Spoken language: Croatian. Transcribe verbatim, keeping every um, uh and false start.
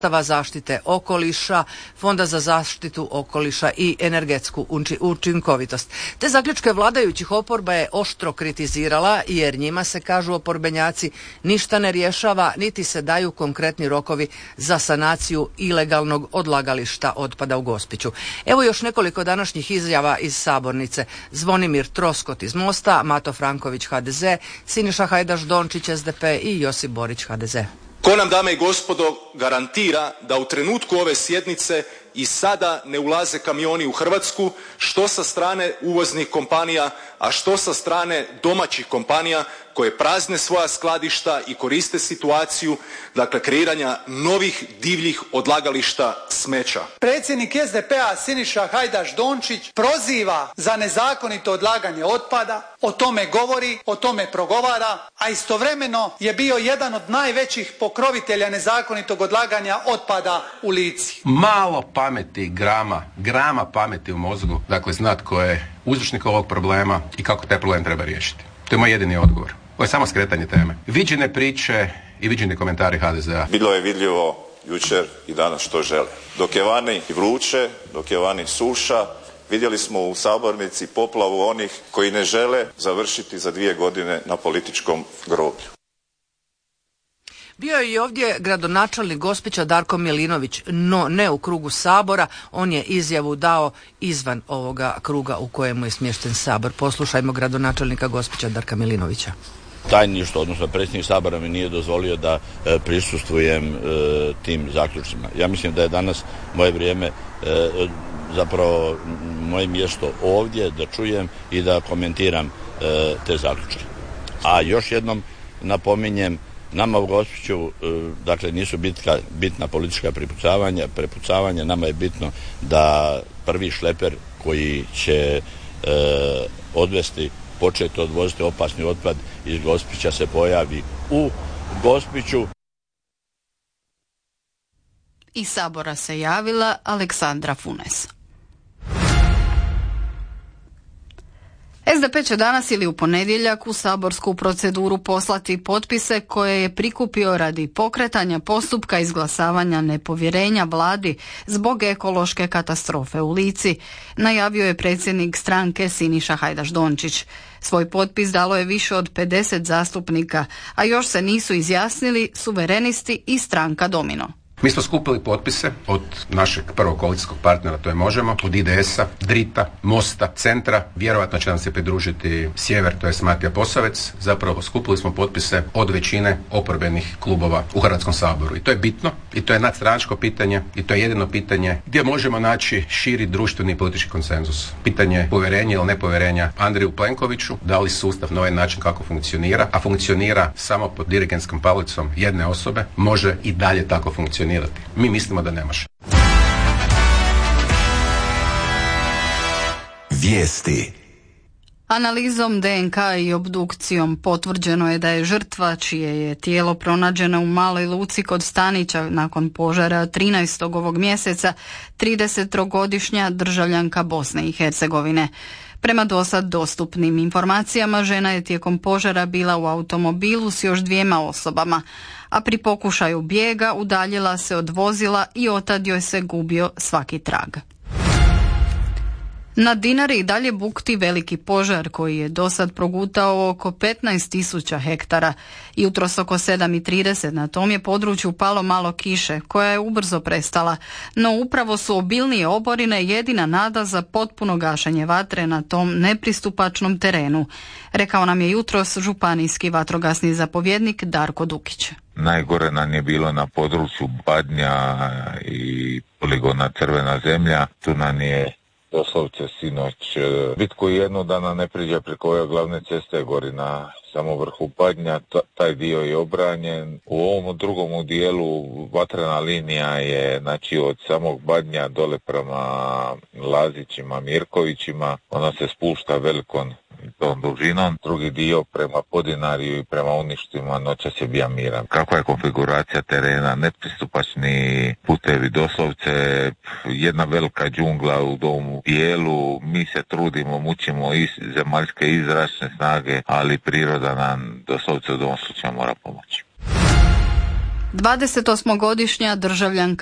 zaštite okoliša, Fonda za zaštitu okoliša i energetsku učinkovitost. Te zaključke vladajućih oporba je oštro kritizirala jer njima se, kažu oporbenjaci, ništa ne rješava niti se daju konkretni rokovi za sanaciju ilegalnog odlagališta otpada u Gospiću. Evo još nekoliko današnjih izjava iz sabornice. Zvonimir Troskot iz Mosta, Mato Franković ha de ze, Siniša Hajdaš Dončić es de pe i Josip Borić ha de ze. Ko nam, dame i gospodo, garantira da u trenutku ove sjednice i sada ne ulaze kamioni u Hrvatsku, što sa strane uvoznih kompanija, a što sa strane domaćih kompanija koje prazne svoja skladišta i koriste situaciju, dakle, kreiranja novih divljih odlagališta smeća. Predsjednik es de pe-a Siniša Hajdaš Dončić proziva za nezakonito odlaganje otpada, o tome govori, o tome progovara, a istovremeno je bio jedan od najvećih pokrovitelja nezakonitog odlaganja otpada u Lici. Malo pameti, grama, grama pameti u mozgu, dakle znat ko je uzročnik ovog problema i kako taj problem treba riješiti. To je moj jedini odgovor. Ovo je samo skretanje teme. Viđene priče i viđeni komentari ha de ze-a. Bilo je vidljivo jučer i danas što žele. Dok je vani vruće, dok je vani suša, vidjeli smo u sabornici poplavu onih koji ne žele završiti za dvije godine na političkom groblju. Bio je i ovdje gradonačelnik Gospića Darko Milinović, no ne u krugu Sabora. On je izjavu dao izvan ovoga kruga u kojemu je smješten Sabor. Poslušajmo gradonačelnika Gospića Darka Milinovića. Tajništvo, odnosno predsjednik Sabora mi nije dozvolio da e, prisustvujem e, tim zaključcima. Ja mislim da je danas moje vrijeme, e, zapravo moje mjesto ovdje da čujem i da komentiram e, te zaključke. A još jednom napominjem, nama u Gospiću, dakle, nisu bitka, bitna politička prepucavanja, prepucavanja, nama je bitno da prvi šleper koji će e, odvesti, početi odvoziti opasni otpad iz Gospića se pojavi u Gospiću. Iz Sabora se javila Aleksandra Funes. es de pe će danas ili u ponedjeljak u saborsku proceduru poslati potpise koje je prikupio radi pokretanja postupka izglasavanja nepovjerenja vladi zbog ekološke katastrofe u Lici, najavio je predsjednik stranke Siniša Hajdaš Dončić. Svoj potpis dalo je više od pedeset zastupnika, a još se nisu izjasnili suverenisti i stranka Domino. Mi smo skupili potpise od našeg prvog koalicijskog partnera, to je Možemo, od i de es-a, Drita, Mosta, Centra, vjerojatno će nam se pridružiti Sjever, to je Matija Posavec. Zapravo skupili smo potpise od većine oporbenih klubova u Hrvatskom saboru. I to je bitno, i to je nadstranačko pitanje, i to je jedino pitanje gdje možemo naći širi društveni i politički konsenzus. Pitanje povjerenja ili nepovjerenja Andreju Plenkoviću, da li sustav na ovaj način kako funkcionira, a funkcionira samo pod dirigentskom palicom jedne osobe, može i dalje tako funkcionirati. Mi mislimo da ne može. Vijesti. Analizom de en ka i obdukcijom potvrđeno je da je žrtva, čije je tijelo pronađeno u Maloj Luci kod Stanića nakon požara trinaestog ovog mjeseca, tridesettrogodišnja državljanka Bosne i Hercegovine. Prema dosad dostupnim informacijama, žena je tijekom požara bila u automobilu s još dvijema osobama, a pri pokušaju bijega udaljila se od vozila i otad joj se gubio svaki trag. Na Dinari i dalje bukti veliki požar koji je dosad progutao oko petnaest tisuća hektara. Jutros oko sedam i trideset na tom je području palo malo kiše koja je ubrzo prestala, no upravo su obilnije oborine jedina nada za potpuno gašenje vatre na tom nepristupačnom terenu, rekao nam je jutros županijski vatrogasni zapovjednik Darko Dukić. Najgore nam je bilo na području Badnja i poligona Crvena zemlja, tu nam je doslovce sinoć bitku jednog dana ne priđe preko ove glavne ceste gori na samo vrhu Badnja, taj dio je obranjen. U ovom drugom dijelu vatrena linija je, znači, od samog Badnja dole prema Lazićima, Mirkovićima, ona se spušta velikom tom dužinom, drugi dio prema Podinariju i prema Uništima noćas je bija miran. Kakva je konfiguracija terena, nepristupačni putevi, doslovce jedna velika džungla u domu dijelu, mi se trudimo, mučimo iz zemaljske i zračne snage, ali priroda nam doslovce u ovom slučaju mora pomoći. dvadesetosmogodišnja državljanka